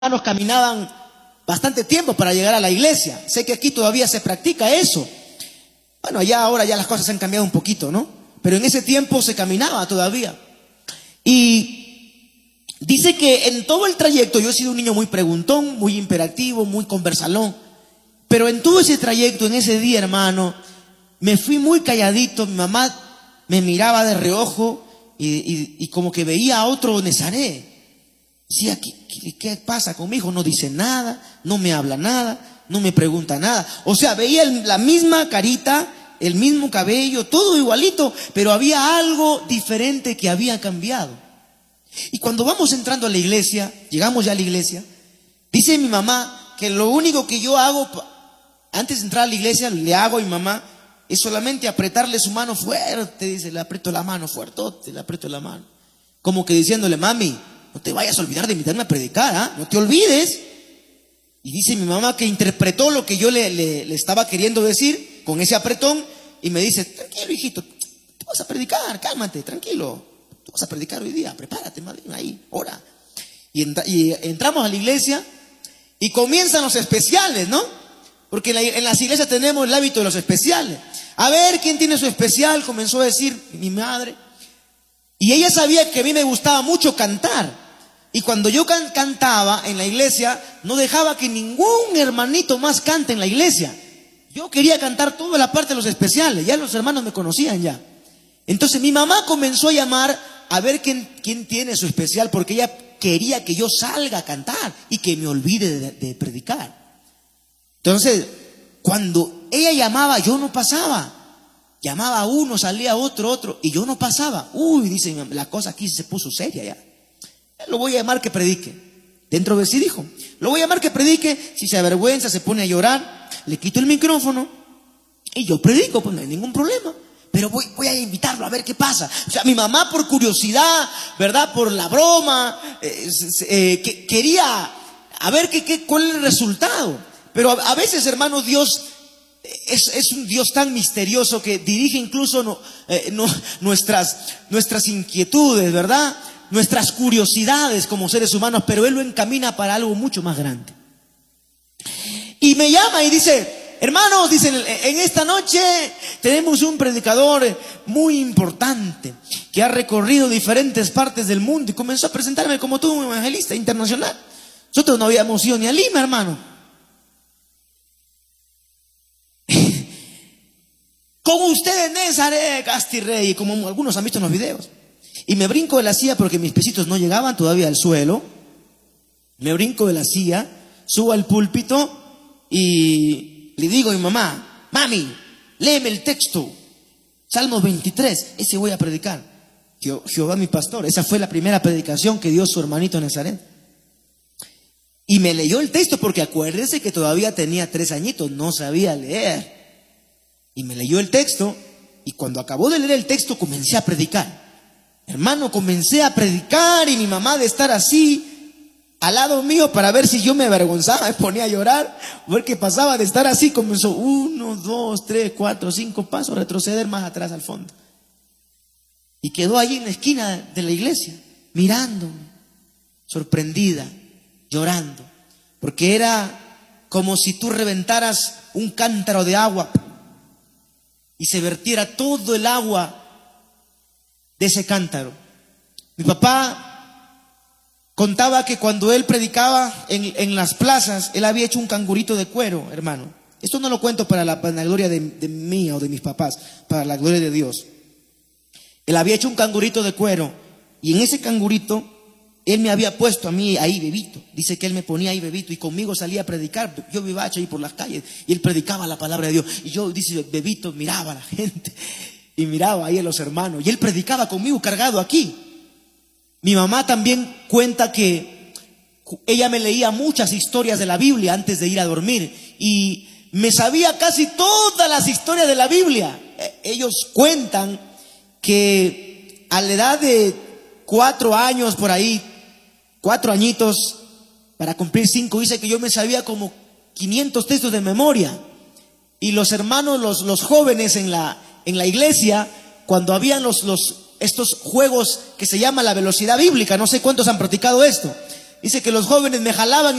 hermanos caminaban bastante tiempo para llegar a la iglesia. Sé que aquí todavía se practica eso. Bueno, ahora ya las cosas han cambiado un poquito, ¿no? Pero en ese tiempo se caminaba todavía. Y dice que en todo el trayecto, yo he sido un niño muy preguntón, muy imperativo, muy conversalón. Pero en todo ese trayecto, en ese día, hermano, me fui muy calladito. Mi mamá me miraba de reojo y como que veía a otro Nezaré. Decía, ¿qué pasa con mi hijo? No dice nada, no me habla nada, no me pregunta nada. O sea, veía la misma carita, el mismo cabello, todo igualito, pero había algo diferente que había cambiado. Y cuando vamos entrando a la iglesia, llegamos ya a la iglesia, dice mi mamá que lo único que yo hago antes de entrar a la iglesia, le hago a mi mamá, es solamente apretarle su mano fuerte. Dice, le aprieto la mano fuertote, le aprieto la mano. Como que diciéndole, mami, no te vayas a olvidar de invitarme a predicar, ¿ah? No te olvides. Y dice mi mamá que interpretó lo que yo le estaba queriendo decir con ese apretón y me dice, tranquilo, hijito, tú vas a predicar, cálmate, tranquilo. Tú vas a predicar hoy día, prepárate, madre, ahí, ora. Y entramos a la iglesia y comienzan los especiales, ¿no? Porque en las iglesias tenemos el hábito de los especiales. A ver, ¿quién tiene su especial? Comenzó a decir mi madre. Y ella sabía que a mí me gustaba mucho cantar. Y cuando yo cantaba en la iglesia, no dejaba que ningún hermanito más cante en la iglesia. Yo quería cantar toda la parte de los especiales. Ya los hermanos me conocían ya. Entonces mi mamá comenzó a llamar a ver quién tiene su especial, porque ella quería que yo salga a cantar y que me olvide de predicar. Entonces, cuando ella llamaba, yo no pasaba. Llamaba a uno, salía otro, y yo no pasaba. Uy, dice, la cosa aquí se puso seria ya. Lo voy a llamar que predique. Dentro de sí dijo, lo voy a llamar que predique. Si se avergüenza, se pone a llorar, le quito el micrófono y yo predico, pues no hay ningún problema. Pero voy a invitarlo a ver qué pasa. O sea, mi mamá por curiosidad, ¿verdad? Por la broma, quería a ver cuál es el resultado. Pero a veces, hermanos, Dios es un Dios tan misterioso que dirige incluso nuestras inquietudes, ¿verdad? Nuestras curiosidades como seres humanos, pero Él lo encamina para algo mucho más grande. Y me llama y dice, hermanos, dicen, en esta noche tenemos un predicador muy importante que ha recorrido diferentes partes del mundo y comenzó a presentarme como todo un evangelista internacional. Nosotros no habíamos ido ni a Lima, hermano. Con ustedes, Nezaré, Castirrey, como algunos han visto en los videos. Y me brinco de la silla porque mis pesitos no llegaban todavía al suelo. Me brinco de la silla, subo al púlpito y le digo a mi mamá, mami, léeme el texto, Salmo 23, ese voy a predicar. Jehová mi pastor, esa fue la primera predicación que dio su hermanito Nezaré. Y me leyó el texto porque acuérdese que todavía tenía 3 añitos, no sabía leer. Y me leyó el texto y cuando acabó de leer el texto comencé a predicar. Hermano, comencé a predicar y mi mamá de estar así al lado mío para ver si yo me avergonzaba, me ponía a llorar, porque pasaba de estar así, comenzó 1, 2, 3, 4, 5 pasos, retroceder más atrás al fondo. Y quedó ahí en la esquina de la iglesia, mirándome, sorprendida, llorando, porque era como si tú reventaras un cántaro de agua y se vertiera todo el agua de ese cántaro. Mi papá contaba que cuando él predicaba en las plazas, él había hecho un cangurito de cuero, hermano. Esto no lo cuento para la gloria de mí o de mis papás, para la gloria de Dios. Él había hecho un cangurito de cuero y en ese cangurito él me había puesto a mí ahí bebito. Dice que él me ponía ahí bebito y conmigo salía a predicar. Yo vivacho ahí por las calles y él predicaba la palabra de Dios. Y yo, dice, bebito, miraba a la gente y miraba ahí a los hermanos. Y él predicaba conmigo cargado aquí. Mi mamá también cuenta que ella me leía muchas historias de la Biblia antes de ir a dormir. Y me sabía casi todas las historias de la Biblia. Ellos cuentan que a la edad de 4 años por ahí, 4 añitos, para cumplir 5, dice que yo me sabía como 500 textos de memoria. Y los hermanos, los jóvenes en la iglesia, cuando habían estos juegos que se llama la velocidad bíblica, no sé cuántos han practicado esto, Dice que los jóvenes me jalaban